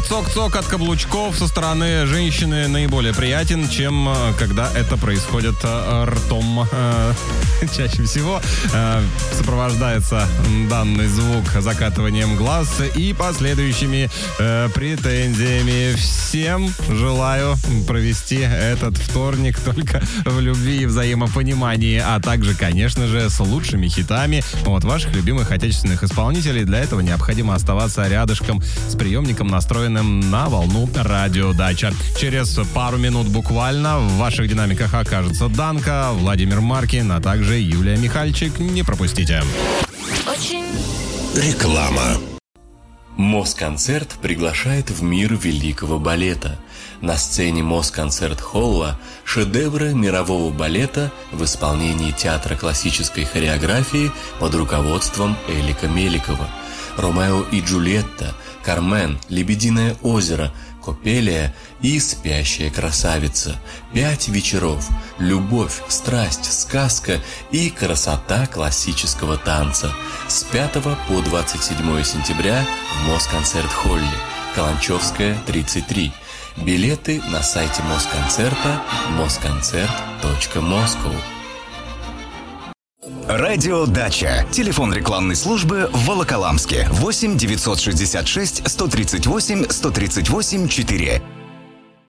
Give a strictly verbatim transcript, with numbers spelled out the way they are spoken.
Цок-цок-цок от каблучков со стороны женщины наиболее приятен, чем когда это происходит ртом. Чаще всего сопровождается данный звук закатыванием глаз и последующими претензиями. Всем желаю провести этот вторник только в любви и взаимопонимании, а также, конечно же, с лучшими хитами от ваших любимых отечественных исполнителей. Для этого необходимо оставаться рядышком с приемником, настроенным на волну Радио Дача. Через пару минут буквально в ваших динамиках окажется Данка, Владимир Маркин, а также Юлия Михальчик. Не пропустите. Очень. Реклама. Москонцерт приглашает в мир великого балета. На сцене Москонцерт-холла шедевры мирового балета в исполнении театра классической хореографии под руководством Элика Меликова. «Ромео и Джульетта», «Кармен», «Лебединое озеро», «Копелия» и «Спящая красавица». Пять вечеров. Любовь, страсть, сказка и красота классического танца. С пятого по двадцать седьмое сентября в Москонцерт-холле. Каланчевская, тридцать три. Билеты на сайте Москонцерта москонцерт точка москоу. Радио Дача. Телефон рекламной службы в Волоколамске. восемь девятьсот шестьдесят шесть сто тридцать восемь сто тридцать восемь четыре.